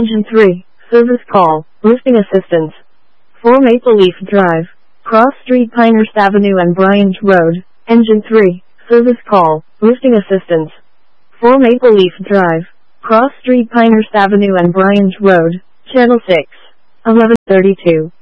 Engine 3, service call, listing assistance. 4 Maple Leaf Drive, Cross Street, Pinehurst Avenue and Bryant Road. Engine 3, service call, listing assistance. 4 Maple Leaf Drive, Cross Street, Pinehurst Avenue and Bryant Road. Channel 6, 1132.